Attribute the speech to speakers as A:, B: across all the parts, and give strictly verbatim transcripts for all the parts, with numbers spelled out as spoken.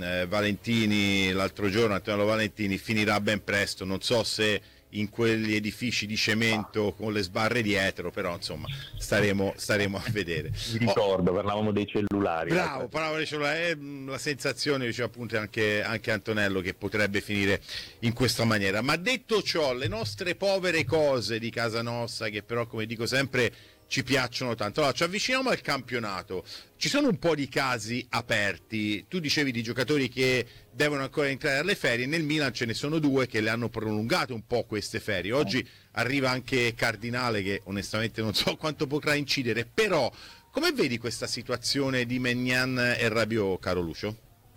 A: eh, Valentini l'altro giorno, Antonello Valentini, finirà ben presto, non so se in quegli edifici di cemento con le sbarre dietro, però insomma staremo, staremo a vedere.
B: Mi ricordo, oh, parlavamo dei cellulari.
A: Bravo, parlavamo dei cellulari, è la sensazione, diceva appunto anche, anche Antonello, che potrebbe finire in questa maniera. Ma detto ciò, le nostre povere cose di casa nostra, che però come dico sempre ci piacciono tanto. Allora, ci avviciniamo al campionato. Ci sono un po' di casi aperti. Tu dicevi di giocatori che devono ancora entrare alle ferie. Nel Milan ce ne sono due che le hanno prolungate un po' queste ferie. Oggi arriva anche Cardinale, che onestamente non so quanto potrà incidere. Però, come vedi questa situazione di Maignan e Rabiot, caro Lucio?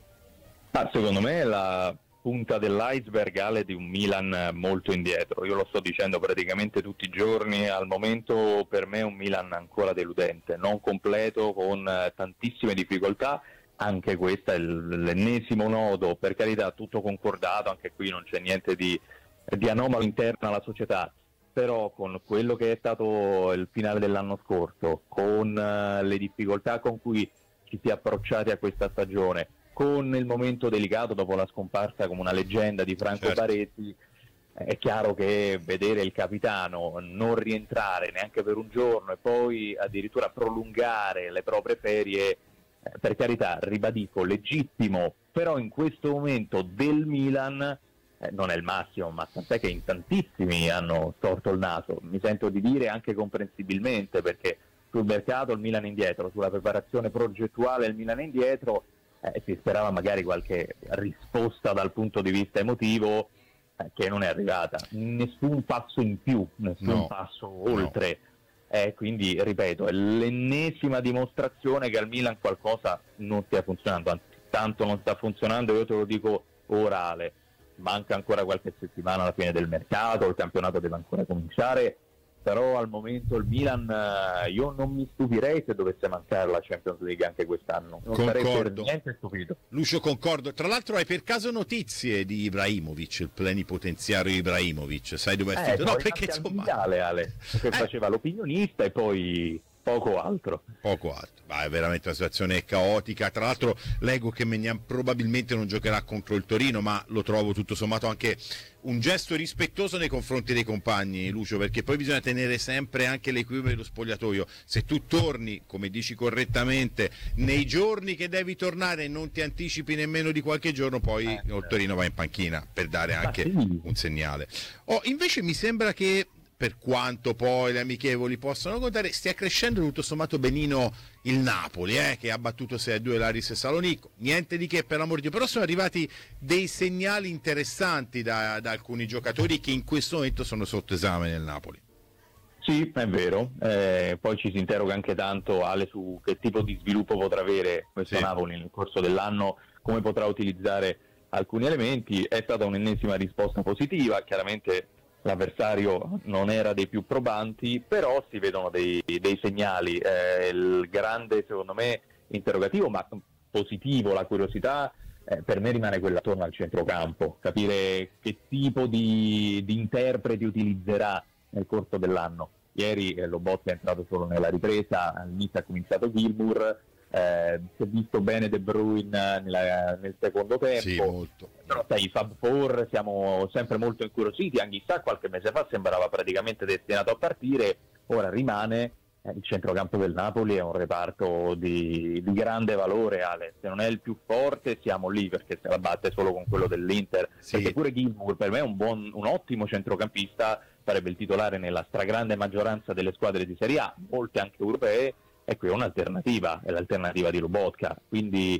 B: Ah, secondo me la punta dell'iceberg, Ale, di un Milan molto indietro. Io lo sto dicendo praticamente tutti i giorni. Al momento per me è un Milan ancora deludente, non completo, con tantissime difficoltà. Anche questo è l'ennesimo nodo, per carità, tutto concordato, anche qui non c'è niente di, di anomalo interno alla società, però con quello che è stato il finale dell'anno scorso, con uh, le difficoltà con cui ci si è approcciati a questa stagione, con il momento delicato dopo la scomparsa come una leggenda di Franco
A: certo.
B: Baresi, è chiaro che vedere il capitano non rientrare neanche per un giorno e poi addirittura prolungare le proprie ferie, eh, per carità, ribadisco, legittimo, però in questo momento del Milan eh, non è il massimo, ma tant'è che in tantissimi hanno storto il naso, mi sento di dire anche comprensibilmente, perché sul mercato il Milan è indietro, sulla preparazione progettuale il Milan è indietro. Eh, si sperava magari qualche risposta dal punto di vista emotivo, eh, che non è arrivata, nessun passo in più, nessun
A: no,
B: passo oltre, no. eh, quindi ripeto, è l'ennesima dimostrazione che al Milan qualcosa non stia funzionando, anzi tanto non sta funzionando, io te lo dico orale, manca ancora qualche settimana alla fine del mercato, il campionato deve ancora cominciare, però al momento il Milan, io non mi stupirei se dovesse mancare la Champions League anche quest'anno, non
A: Concordo.
B: sarei per niente stupito.
A: Lucio, concordo. Tra l'altro hai per caso notizie di Ibrahimovic, il plenipotenziario Ibrahimovic, sai dove è
B: Eh,
A: finito? No,
B: poi
A: perché
B: anche
A: insomma
B: Ale, Ale, che
A: Eh.
B: faceva l'opinionista e poi poco altro.
A: Poco altro, ma è veramente una situazione caotica. Tra l'altro leggo che Maignan probabilmente non giocherà contro il Torino, ma lo trovo tutto sommato anche un gesto rispettoso nei confronti dei compagni, Lucio, perché poi bisogna tenere sempre anche l'equilibrio dello spogliatoio. Se tu torni, come dici correttamente, nei giorni che devi tornare e non ti anticipi nemmeno di qualche giorno, poi
B: Eh,
A: il Torino va in panchina per dare anche
B: sì.
A: un segnale. Oh, invece mi sembra che, per quanto poi le amichevoli possano contare, stia crescendo tutto sommato benino il Napoli, eh, che ha battuto sei a due l'Aris Salonico, niente di che per l'amor di Dio, però sono arrivati dei segnali interessanti da, da alcuni giocatori che in questo momento sono sotto esame nel Napoli.
B: Sì, è vero, eh, poi ci si interroga anche tanto, Ale, su che tipo di sviluppo potrà avere questo
A: Sì.
B: Napoli nel corso dell'anno, come potrà utilizzare alcuni elementi. È stata un'ennesima risposta positiva, chiaramente l'avversario non era dei più probanti, però si vedono dei, dei segnali. Eh, il grande, secondo me, interrogativo, ma positivo, la curiosità, eh, per me rimane quella attorno al centrocampo, capire che tipo di, di interpreti utilizzerà nel corso dell'anno. Ieri eh, Lobotka è entrato solo nella ripresa, all'inizio ha cominciato Gilmour, eh, si è visto bene De Bruyne nella, nel secondo tempo.
A: Sì, molto.
B: Però sai, i Fab Four siamo sempre molto incuriositi, Anghissà qualche mese fa sembrava praticamente destinato a partire, ora rimane. Eh, il centrocampo del Napoli è un reparto di, di grande valore, Ale, se non è il più forte siamo lì, perché se la batte solo con quello dell'Inter,
A: Sì.
B: perché pure Gilmour per me è un, buon, un ottimo centrocampista, sarebbe il titolare nella stragrande maggioranza delle squadre di Serie A, molte anche europee, e qui è un'alternativa, è l'alternativa di Lobotka, quindi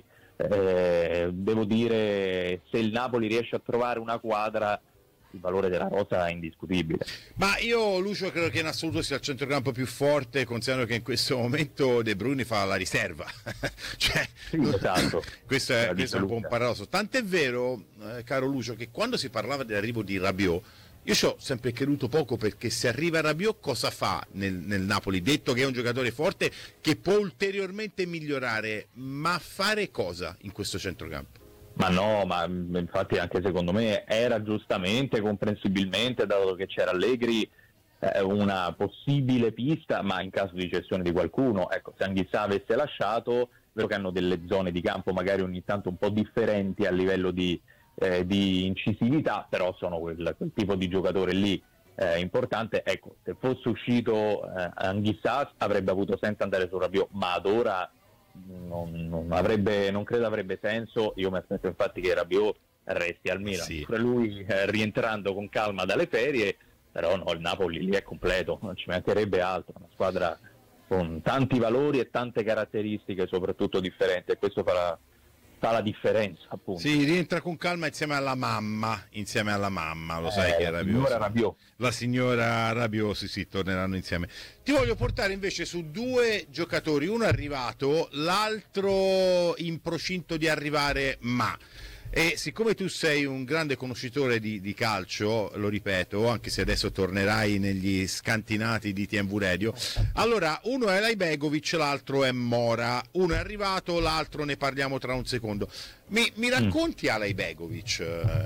B: eh, devo dire, se il Napoli riesce a trovare una quadra, il valore della rosa è indiscutibile.
A: Ma io, Lucio, credo che in assoluto sia il centrocampo più forte, considerando che in questo momento De Bruyne fa la riserva. Cioè,
B: Sì, esatto.
A: questo è, questo è un po' un
B: lunga.
A: paradosso. Tant'è vero, eh, caro Lucio, che quando si parlava dell'arrivo di Rabiot, io ci ho sempre creduto poco, perché se arriva Rabiot cosa fa nel, nel Napoli? Detto che è un giocatore forte che può ulteriormente migliorare, ma fare cosa in questo centrocampo?
B: Ma no, ma infatti anche secondo me era giustamente, comprensibilmente, dato che c'era Allegri, eh, una possibile pista, ma in caso di cessione di qualcuno, ecco, se Anghissà avesse lasciato, vero che hanno delle zone di campo magari ogni tanto un po' differenti a livello di, eh, di incisività, però sono quel, quel tipo di giocatore lì eh, importante. Ecco, se fosse uscito eh, Anguissa avrebbe avuto senso andare su Rabiot, ma ad ora non, non, avrebbe, non credo avrebbe senso. Io mi aspetto infatti che Rabiot resti al Milan,
A: sì.
B: Lui eh, rientrando con calma dalle ferie, però no, il Napoli lì è completo, non ci mancherebbe altro, una squadra con tanti valori e tante caratteristiche soprattutto differenti, e questo farà fa la differenza, appunto.
A: Sì, rientra con calma insieme alla mamma, insieme alla mamma, lo sai
B: eh,
A: che è Rabiot.
B: Rabiot.
A: La signora Rabiot, sì, sì, torneranno insieme. Ti voglio portare invece su due giocatori, uno è arrivato, l'altro in procinto di arrivare, ma... E siccome tu sei un grande conoscitore di, di calcio, lo ripeto, anche se adesso tornerai negli scantinati di T M V Radio, allora uno è Laibegovic, l'altro è Mora, uno è arrivato, l'altro ne parliamo tra un secondo. Mi, mi racconti a Laibegovic,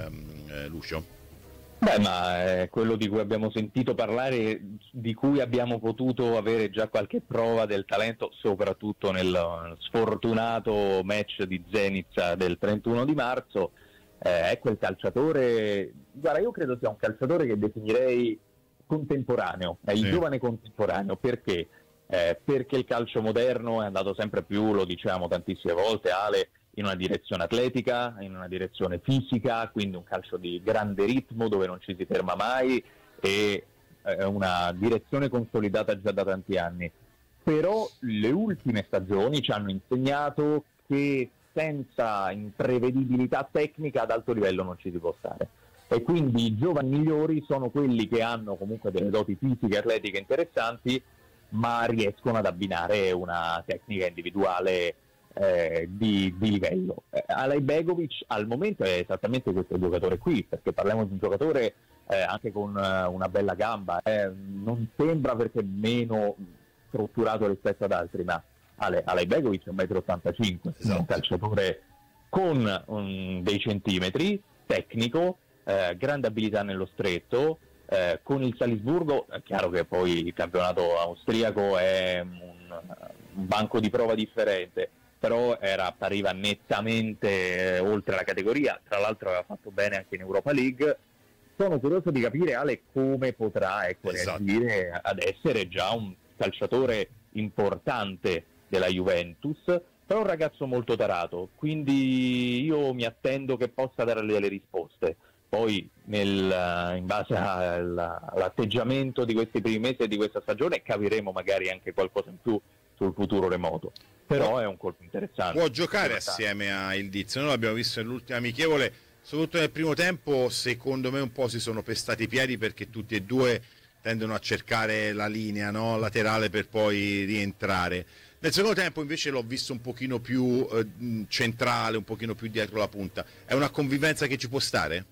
A: eh, Lucio?
B: Beh, ma è quello di cui abbiamo sentito parlare, di cui abbiamo potuto avere già qualche prova del talento, soprattutto nel sfortunato match di Zenit del trentuno di marzo. Eh, è quel calciatore, guarda, io credo sia un calciatore che definirei contemporaneo, è il sì. giovane contemporaneo. Perché? Eh, perché il calcio moderno è andato sempre più, lo diciamo tantissime volte, Ale, in una direzione atletica, in una direzione fisica, quindi un calcio di grande ritmo dove non ci si ferma mai, e eh, una direzione consolidata già da tanti anni. Però le ultime stagioni ci hanno insegnato che senza imprevedibilità tecnica ad alto livello non ci si può stare, e quindi i giovani migliori sono quelli che hanno comunque delle doti fisiche e atletiche interessanti, ma riescono ad abbinare una tecnica individuale Eh, di, di livello. Eh, Alaibegovic al momento è esattamente questo giocatore qui, perché parliamo di un giocatore eh, anche con eh, una bella gamba, eh, non sembra perché meno strutturato rispetto ad altri, ma Ale, Alaibegovic è un metro e ottantacinque, esatto. Un calciatore con um, dei centimetri, tecnico, eh, grande abilità nello stretto. Eh, con il Salisburgo è chiaro che poi il campionato austriaco è un, un banco di prova differente, però era, appariva nettamente eh, oltre la categoria. Tra l'altro aveva fatto bene anche in Europa League. Sono curioso di capire, Ale, come potrà ecco, esatto. reagire ad essere già un calciatore importante della Juventus, però un ragazzo molto tarato, quindi io mi attendo che possa dare delle risposte. Poi nel, in base all'atteggiamento di questi primi mesi e di questa stagione capiremo magari anche qualcosa in più sul futuro remoto, però è un colpo interessante.
A: Può giocare assieme a Ildiz, noi l'abbiamo visto nell'ultima amichevole, soprattutto nel primo tempo secondo me un po' si sono pestati i piedi, perché tutti e due tendono a cercare la linea, no? laterale per poi rientrare. Nel secondo tempo invece l'ho visto un pochino più eh, centrale, un pochino più dietro la punta. È una convivenza che ci può stare?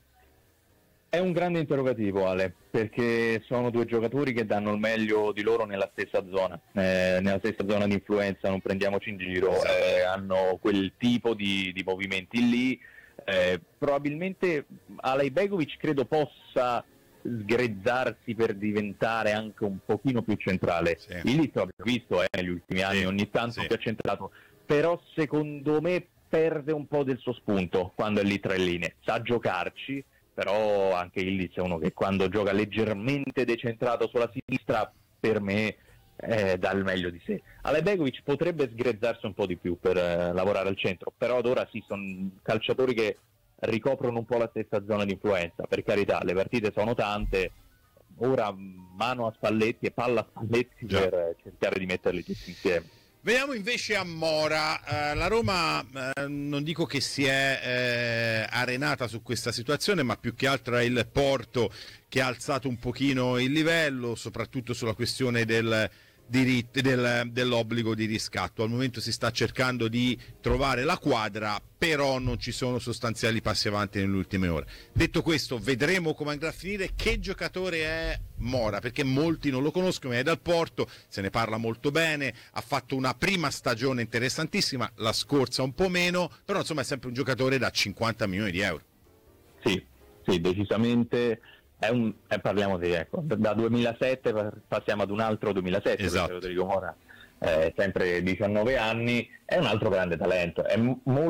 B: È un grande interrogativo, Ale, perché sono due giocatori che danno il meglio di loro nella stessa zona, eh, nella stessa zona di influenza, non prendiamoci in giro, eh, hanno quel tipo di, di movimenti lì. Eh, probabilmente Alaibegovic credo possa sgrezzarsi per diventare anche un pochino più centrale. Sì. Ildiz l'ho visto eh, negli ultimi anni, sì. ogni tanto sì. più accentrato, però secondo me perde un po' del suo spunto quando è lì tra le linee, sa giocarci, però anche Ildiz è uno che quando gioca leggermente decentrato sulla sinistra per me eh, dà il meglio di sé. Alaibegovic potrebbe sgrezzarsi un po' di più per eh, lavorare al centro, però ad ora sì, sono calciatori che ricoprono un po' la stessa zona di influenza. Per carità, le partite sono tante, ora mano a Spalletti e palla a Spalletti Già. per cercare di metterli tutti insieme.
A: Veniamo invece a Mora. Uh, la Roma uh, non dico che si è uh, arenata su questa situazione, ma più che altro è il Porto che ha alzato un pochino il livello, soprattutto sulla questione del diritti, del, dell'obbligo di riscatto. Al momento si sta cercando di trovare la quadra, però non ci sono sostanziali passi avanti nelle ultime ore. Detto questo, vedremo come andrà a finire. Che giocatore è Mora? Perché molti non lo conoscono, è dal Porto, se ne parla molto bene, ha fatto una prima stagione interessantissima, la scorsa un po' meno, però insomma è sempre un giocatore da cinquanta milioni di euro.
B: Sì, sì, decisamente. È un, eh, parliamo di ecco, da duemilasette passiamo ad un altro duemilasette,
A: esatto.
B: Federico Mora eh, sempre diciannove anni, è un altro grande talento, è m- molto